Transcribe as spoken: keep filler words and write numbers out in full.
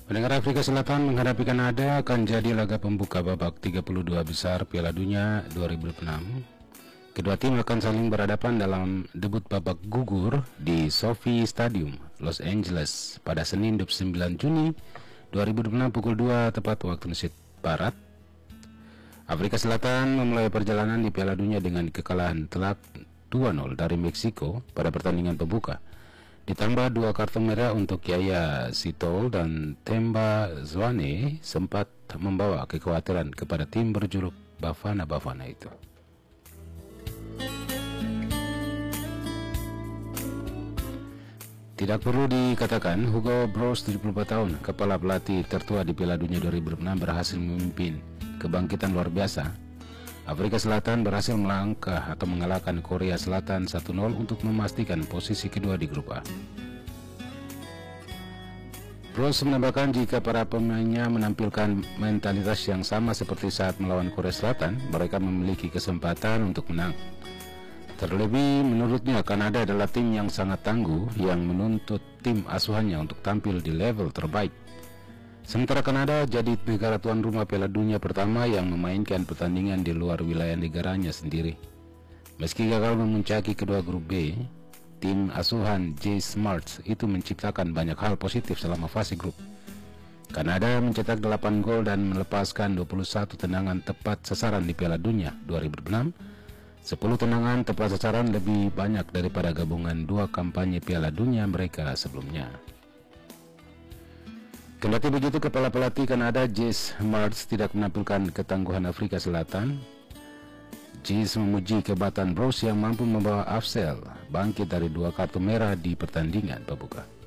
Pendengar, Afrika Selatan menghadapi Kanada akan jadi laga pembuka babak tiga puluh dua besar Piala Dunia dua ribu dua puluh enam. Kedua tim akan saling berhadapan dalam debut babak gugur di SoFi Stadium, Los Angeles pada Senin dua puluh sembilan Juni dua ribu dua puluh enam pukul dua tepat waktu Indonesia Barat. Afrika Selatan memulai perjalanan di Piala Dunia dengan kekalahan telak dua nol dari Meksiko pada pertandingan pembuka. Ditambah dua kartu merah untuk Yaya Sitol dan Themba Zwane sempat membawa kekhawatiran kepada tim berjuluk Bafana Bafana itu. Tidak perlu dikatakan, Hugo Broos, tujuh puluh empat tahun, kepala pelatih tertua di Piala Dunia dua ribu dua puluh enam, berhasil memimpin kebangkitan luar biasa. Afrika Selatan berhasil melangkah atau mengalahkan Korea Selatan satu nol untuk memastikan posisi kedua di grup A. Broos menambahkan jika para pemainnya menampilkan mentalitas yang sama seperti saat melawan Korea Selatan, mereka memiliki kesempatan untuk menang. Terlebih menurutnya Kanada adalah tim yang sangat tangguh yang menuntut tim asuhannya untuk tampil di level terbaik. Sementara Kanada jadi negara tuan rumah Piala Dunia pertama yang memainkan pertandingan di luar wilayah negaranya sendiri. Meski gagal memuncaki kedua grup B, tim asuhan Jay Smart itu menciptakan banyak hal positif selama fase grup. Kanada mencetak delapan gol dan melepaskan dua puluh satu tendangan tepat sasaran di Piala Dunia dua ribu dua puluh enam. sepuluh tendangan tepat sasaran lebih banyak daripada gabungan dua kampanye Piala Dunia mereka sebelumnya. Kendati begitu, kepala pelatih Kanada Jess Martz tidak menampilkan ketangguhan Afrika Selatan. Jess memuji kehebatan Broos yang mampu membawa Afsel bangkit dari dua kartu merah di pertandingan pembuka.